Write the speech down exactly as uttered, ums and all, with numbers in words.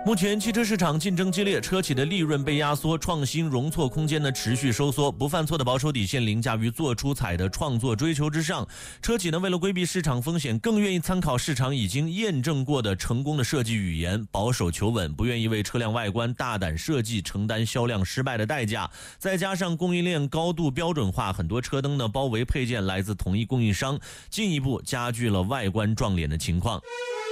目前汽车市场竞争激烈，车企的利润被压缩，创新容错空间呢持续收缩，不犯错的保守底线凌驾于做出彩的创作追求之上。车企呢为了规避市场风险，更愿意参考市场已经验证过的成功的设计语言，保守求稳，不愿意为车辆外观大胆设计承担销量失败的代价。再加上供应链高度标准化，很多车灯呢包围配件来自同一供应商，进一步加剧了外观撞脸的情况。